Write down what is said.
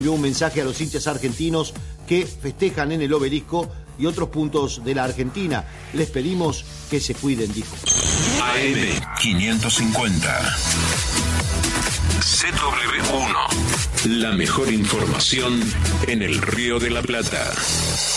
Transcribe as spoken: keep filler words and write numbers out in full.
Envió un mensaje a los hinchas argentinos que festejan en el Obelisco y otros puntos de la Argentina. Les pedimos que se cuiden, dijo. A M quinientos cincuenta. Z W uno. La mejor información en el Río de la Plata.